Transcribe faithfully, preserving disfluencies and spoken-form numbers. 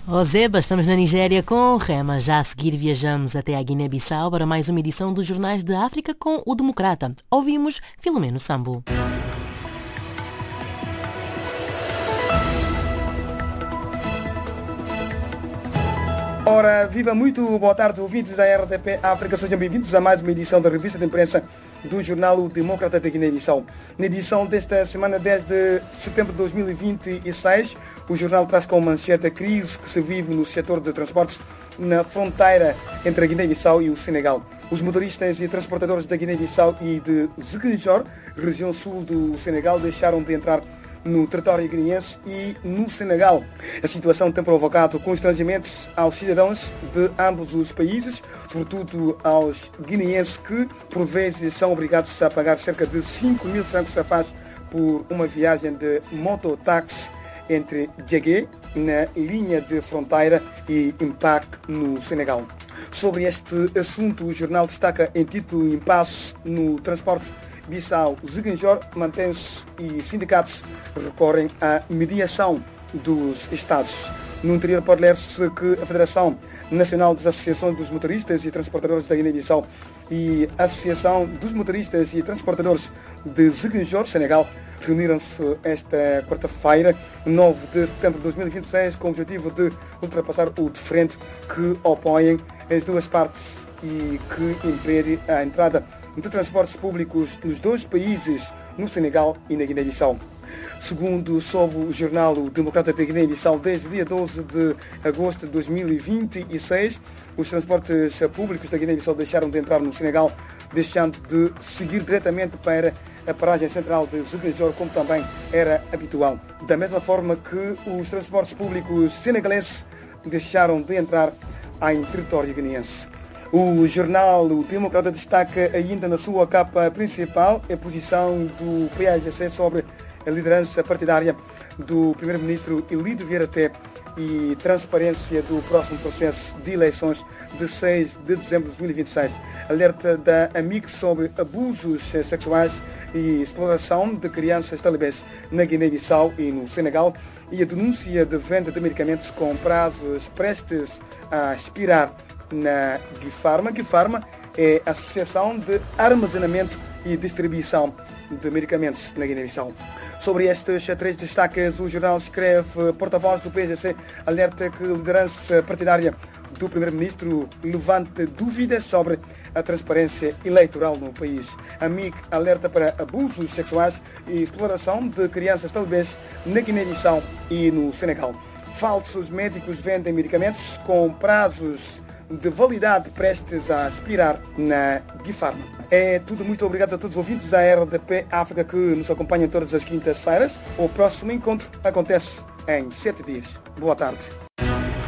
Ozeba, estamos na Nigéria com Rema. Já a seguir viajamos até a Guiné-Bissau para mais uma edição dos Jornais de África com o Democrata. Ouvimos Filomeno Sambo. Ora, viva muito, boa tarde, ouvintes da R T P África, sejam bem-vindos a mais uma edição da revista de imprensa do jornal O Democrata de Guiné-Bissau. Na edição desta semana, dez de setembro de dois mil e vinte e seis, o jornal traz como manchete a crise que se vive no setor de transportes na fronteira entre a Guiné-Bissau e o Senegal. Os motoristas e transportadores da Guiné-Bissau e de Ziguinchor, região sul do Senegal, deixaram de entrar no território guineense e no Senegal. A situação tem provocado constrangimentos aos cidadãos de ambos os países, sobretudo aos guineenses que, por vezes, são obrigados a pagar cerca de cinco mil francos safás por uma viagem de mototáxi entre Djegué, na linha de fronteira, e Impac, no Senegal. Sobre este assunto, o jornal destaca em título impasse no transporte Bissau-Ziguinchor mantém-se e sindicatos recorrem à mediação dos Estados. No interior pode ler-se que a Federação Nacional das Associações dos Motoristas e Transportadores da Guiné-Bissau e a Associação dos Motoristas e Transportadores de Ziguinchor, Senegal, reuniram-se esta quarta-feira, nove de setembro de dois mil e vinte e seis, com o objetivo de ultrapassar o diferendo que opõem as duas partes e que impede a entrada de transportes públicos nos dois países, no Senegal e na Guiné-Bissau. Segundo soube o jornal O Democrata de Guiné-Bissau, desde o dia doze de agosto de dois mil e vinte e seis, os transportes públicos da Guiné-Bissau deixaram de entrar no Senegal, deixando de seguir diretamente para a paragem central de Ziguinchor, como também era habitual. Da mesma forma que os transportes públicos senegaleses deixaram de entrar em território guineense. O jornal O Democrata destaca ainda na sua capa principal a posição do P A G C sobre a liderança partidária do primeiro-ministro Elidio Vieira Té e transparência do próximo processo de eleições de seis de dezembro de dois mil e vinte e seis. Alerta da AMIC sobre abusos sexuais e exploração de crianças talibãs na Guiné-Bissau e no Senegal, e a denúncia de venda de medicamentos com prazos prestes a expirar na Guifarma. Guifarma é a Associação de Armazenamento e Distribuição de Medicamentos na Guiné-Bissau. Sobre estes três destaques, o jornal escreve: porta-voz do P G C alerta que a liderança partidária do primeiro-ministro levanta dúvidas sobre a transparência eleitoral no país. A M I C alerta para abusos sexuais e exploração de crianças talibãs na Guiné-Bissau e no Senegal. Falsos médicos vendem medicamentos com prazos de validade prestes a expirar na Guifarma. É tudo, muito obrigado a todos os ouvintes da R D P África que nos acompanham todas as quintas-feiras. O próximo encontro acontece em sete dias. Boa tarde.